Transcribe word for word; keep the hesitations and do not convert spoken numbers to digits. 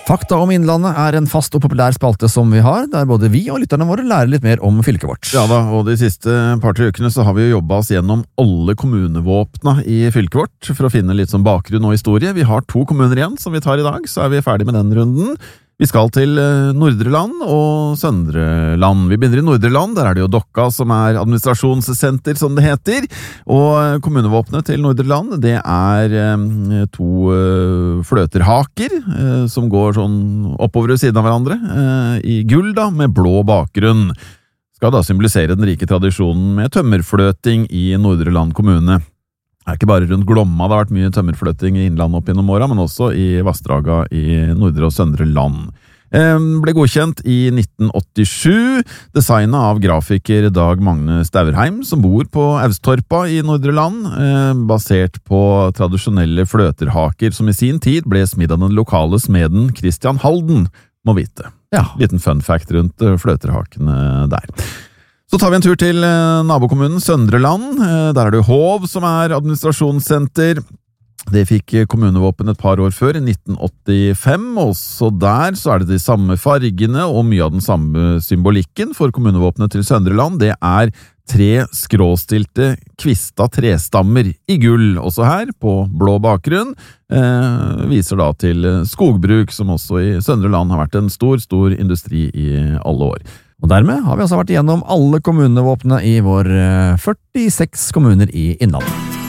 Fakta om Innlandet er en fast og populær spalte som vi har, der både vi og lytterne våre lærer litt mer om fylket vårt. Ja da, og de siste par-tre ukene så har vi jo jobbet oss gjennom alle kommunevåpna i fylket vårt, for å finne litt sånn bakgrunn og historie. Vi har to kommuner igjen som vi tar i dag, så er vi ferdig med den runden. Vi skal til Nordre Land og Søndre Land. Vi begynner i Nordre Land, der er det jo Dokka som er administrasjonssenter, som det heter. Og kommunevåpnet til Nordre Land, det er to fløterhaker som går sånn oppover ved siden av hverandre, i gull da, med blå bakgrunn. Skal da symbolisere den rike tradisjonen med tømmerfløting i Nordre Land kommune. Det er ikke bare rundt Glomma det har vært mye tømmerfløting i Innlandet opp gjennom åra, men også i Vassdraga i Nordre og Søndre Land. Eh, ble godkjent i nitten åttisju, designet av grafiker Dag Magne Stauerheim, som bor på Austorpa i Nordre Land, eh, basert på tradisjonelle fløterhaker, som i sin tid ble smidd av den lokale smeden Christian Halden, må vite. Ja, liten fun fact rundt fløterhakene der. Så tar vi en tur til nabokommunen Søndre Land. Der er det Hov som er administrasjonssenter. Det fikk kommunevåpen et par år før, i nitten åttifem. Også der så er det de samme fargene og mye av den samme symbolikken for kommunevåpenet til Søndre Land. Det er tre skråstilte kvista trestammer i gull, også her på blå bakgrunn. Eh, viser da til skogbruk, som også i Søndre Land har vært en stor, stor industri i alle år. Og dermed har vi altså vært igjennom alle kommunevåpnene i vår førtiseks kommuner i Innlandet.